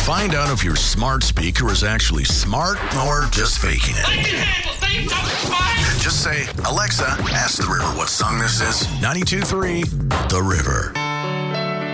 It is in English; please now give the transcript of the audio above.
Find out if your smart speaker is actually smart or just faking it. I can handle things. I'm Just say, Alexa, ask the river what song this is. 92.3 The River.